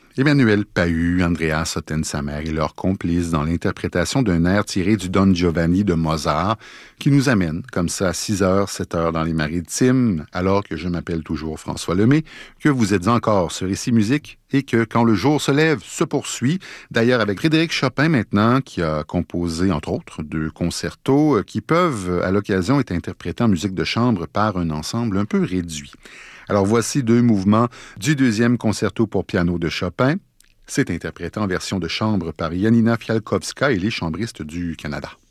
Emmanuel Pahud, Andrea Sotten-Samer et leurs complices dans l'interprétation d'un air tiré du Don Giovanni de Mozart qui nous amène comme ça à 6h, 7h dans les Maritimes, alors que je m'appelle toujours François Lemay, que vous êtes encore sur Ici Musique et que Quand le jour se lève se poursuit. D'ailleurs avec Frédéric Chopin maintenant qui a composé entre autres 2 concertos qui peuvent à l'occasion être interprétés en musique de chambre par un ensemble un peu réduit. Alors voici 2 mouvements du 2e concerto pour piano de Chopin. C'est interprété en version de chambre par Janina Fialkowska et les chambristes du Canada.